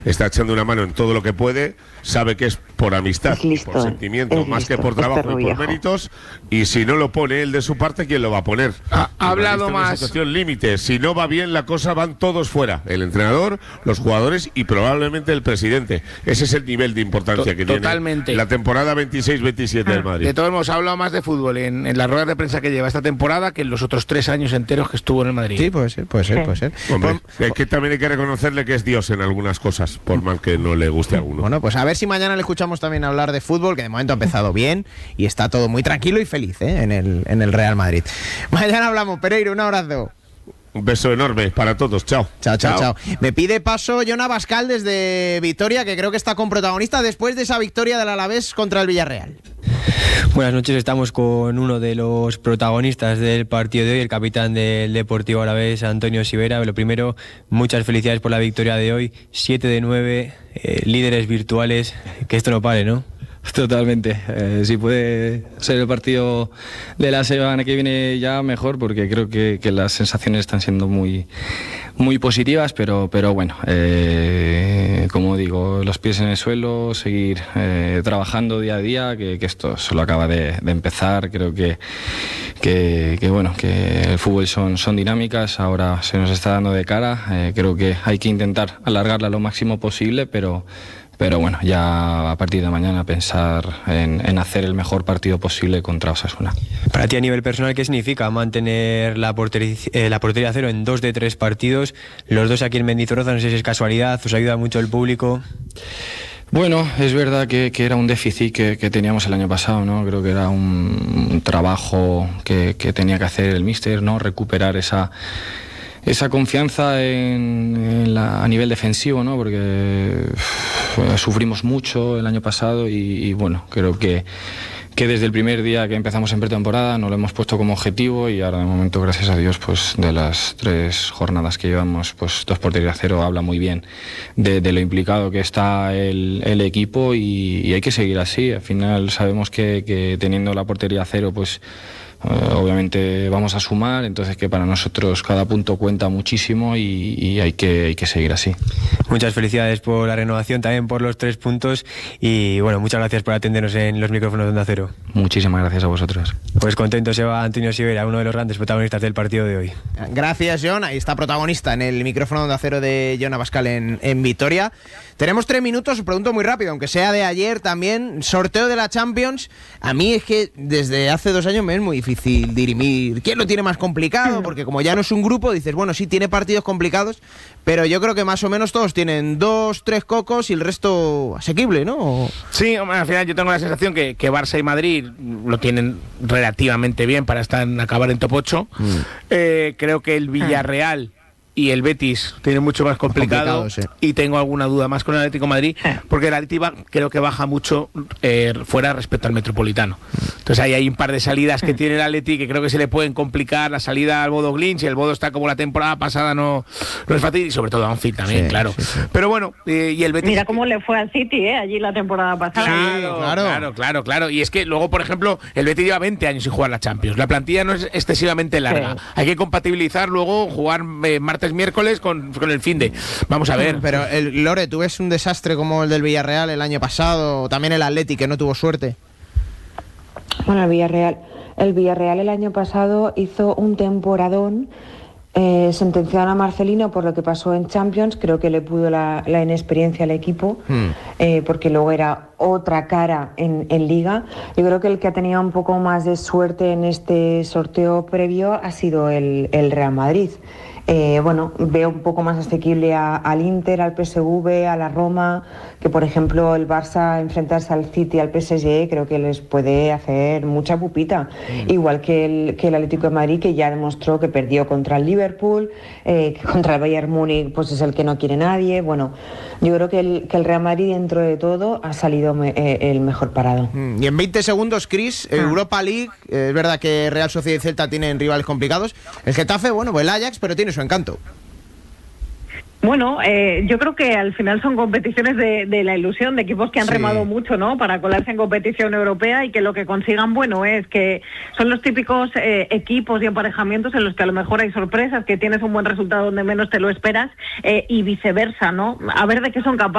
está echando una mano en todo lo que puede, sabe que es por amistad, listo, por sentimiento, más que por trabajo y por méritos, y si no lo pone él de su parte, ¿quién lo va a poner? Ha hablado más. Una situación límite, si no va bien la cosa, van todos fuera, el entrenador, los jugadores y probablemente el presidente. Ese es el nivel de importancia que Totalmente. tiene la temporada 26-27 del Madrid. De todos modos, ha hablado más de fútbol en las ruedas de prensa que lleva esta temporada que en los otros 3 años enteros que estuvo en el Madrid. Sí, puede ser. Hombre, es que también hay que reconocerle que es Dios en algunas cosas, por mal que no le guste a alguno. Bueno, pues a ver si mañana le escuchamos también hablar de fútbol, que de momento ha empezado bien y está todo muy tranquilo y feliz en el Real Madrid. Mañana hablamos, Pereiro, un abrazo. Un beso enorme para todos, chao. Chao. Me pide paso Jon Abascal desde Vitoria, que creo que está con protagonista después de esa victoria del Alavés contra el Villarreal. Buenas noches, estamos con uno de los protagonistas del partido de hoy, el capitán del Deportivo Alavés, Antonio Sivera. Lo primero, muchas felicidades por la victoria de hoy, 7 de 9, líderes virtuales, que esto no pare, ¿no? Totalmente, si puede ser el partido de la semana que viene ya mejor, porque creo que las sensaciones están siendo muy positivas, pero bueno, como digo, los pies en el suelo, seguir trabajando día a día, que esto solo acaba de empezar. Creo que bueno, que el fútbol son dinámicas, ahora se nos está dando de cara, creo que hay que intentar alargarla lo máximo posible, pero bueno, ya a partir de mañana pensar en hacer el mejor partido posible contra Osasuna. Para ti, a nivel personal, ¿qué significa mantener la portería a cero en 2 de 3 partidos? Los dos aquí en Mendizorroza, no sé si es casualidad, os ayuda mucho el público. Bueno, es verdad que era un déficit que teníamos el año pasado, ¿no? Creo que era un trabajo que tenía que hacer el míster, ¿no? Recuperar esa confianza a nivel defensivo, ¿no? Porque sufrimos mucho el año pasado y bueno, creo que desde el primer día que empezamos en pretemporada nos lo hemos puesto como objetivo y ahora de momento, gracias a Dios, pues de las 3 jornadas que llevamos, pues 2 porterías a cero habla muy bien de lo implicado que está el equipo y hay que seguir así. Al final sabemos que teniendo la portería a cero, pues obviamente vamos a sumar, entonces que para nosotros cada punto cuenta muchísimo y hay que seguir así. Muchas felicidades por la renovación, también por los 3 puntos y bueno, muchas gracias por atendernos en los micrófonos de Onda Cero. Muchísimas gracias a vosotros. Pues contento se va Antonio Sivera, uno de los grandes protagonistas del partido de hoy. Gracias, Jon. Ahí está protagonista en el micrófono de Onda Cero de Jon Abascal en Vitoria. Tenemos 3 minutos, os pregunto muy rápido, aunque sea de ayer también, sorteo de la Champions. A mí es que desde hace 2 años me es muy difícil dirimir quién lo tiene más complicado, porque como ya no es un grupo, dices, bueno, sí, tiene partidos complicados, pero yo creo que más o menos todos tienen 2, 3 cocos y el resto asequible, ¿no? Sí, al final yo tengo la sensación que Barça y Madrid lo tienen relativamente bien para acabar en top 8. Creo que el Villarreal y el Betis tienen mucho más complicado sí. Y tengo alguna duda más con el Atlético de Madrid, porque el Atlético creo que baja mucho fuera respecto al Metropolitano. Entonces ahí hay un par de salidas que tiene el Atlético que creo que se le pueden complicar. La salida al Bodo Glimt, si el Bodo está como la temporada pasada, no es fácil, y sobre todo a Anfield también, sí, claro. Sí. Pero bueno, y el Betis... Mira cómo le fue al City, allí la temporada pasada. Claro. Y es que luego, por ejemplo, el Betis lleva 20 años sin jugar la Champions. La plantilla no es excesivamente larga. Sí. Hay que compatibilizar luego jugar martes, miércoles con el finde. Vamos a ver. Pero, Lore, ¿tú ves un desastre como el del Villarreal el año pasado? O también el Atleti, que no tuvo suerte. Bueno, el Villarreal el año pasado hizo un temporadón. Sentenciaron a Marcelino por lo que pasó en Champions. Creo que le pudo la inexperiencia al equipo, porque luego era otra cara en Liga. Yo creo que el que ha tenido un poco más de suerte en este sorteo previo ha sido el Real Madrid. Bueno, veo un poco más asequible al Inter, al PSV, a la Roma, que por ejemplo el Barça enfrentarse al City, al PSG, creo que les puede hacer mucha pupita. Igual que el Atlético de Madrid, que ya demostró que perdió contra el Liverpool, que contra el Bayern Múnich pues es el que no quiere nadie. Bueno, yo creo que el Real Madrid dentro de todo ha salido el mejor parado. Y en 20 segundos, Chris, Europa League, es verdad que Real Sociedad y Celta tienen rivales complicados. El Getafe, bueno, pues el Ajax, pero tiene su encanto. Bueno, yo creo que al final son competiciones de la ilusión, de equipos que han remado mucho, ¿no?, para colarse en competición europea, y que lo que consigan, bueno, es que son los típicos equipos y emparejamientos en los que a lo mejor hay sorpresas, que tienes un buen resultado donde menos te lo esperas, y viceversa, ¿no? A ver de qué son capaces.